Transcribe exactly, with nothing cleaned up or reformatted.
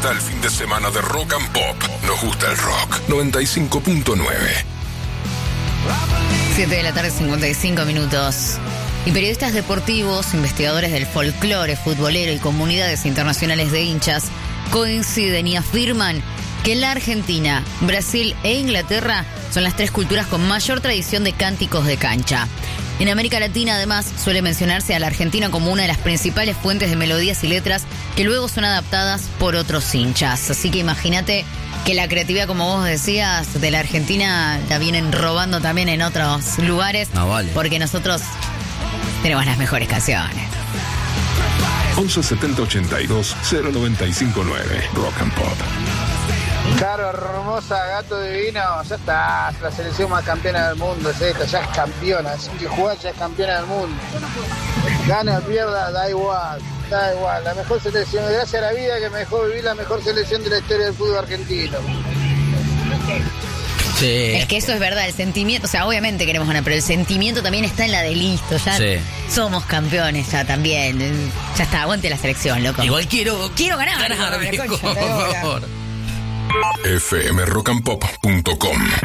está el fin de semana de Rock and Pop. Nos gusta el rock. noventa y cinco punto nueve. siete de la tarde, cincuenta y cinco minutos. Y periodistas deportivos, investigadores del folclore futbolero y comunidades internacionales de hinchas coinciden y afirman que la Argentina, Brasil e Inglaterra son las tres culturas con mayor tradición de cánticos de cancha. En América Latina, además, suele mencionarse a la Argentina como una de las principales fuentes de melodías y letras que luego son adaptadas por otros hinchas. Así que imagínate que la creatividad, como vos decías, de la Argentina la vienen robando también en otros lugares. Ah, vale. Porque nosotros tenemos las mejores canciones. once setenta ochenta y dos cero noventa y cinco nueve. Rock and Pop. Caro, hermosa, gato divino, ya está, la selección más campeona del mundo es esta, ya es campeona, así que jugar ya es campeona del mundo. Gana o pierda, da igual, da igual, la mejor selección, gracias a la vida que me dejó vivir la mejor selección de la historia del fútbol argentino. Sí. Es que eso es verdad, el sentimiento, o sea, obviamente queremos ganar, pero el sentimiento también está en la de listo, ya Sí. somos campeones ya también, ya está, aguante la selección, loco. Igual quiero... Quiero ganar, ganar, la viejo, concha, por la lora. favor. f m rock and pop punto com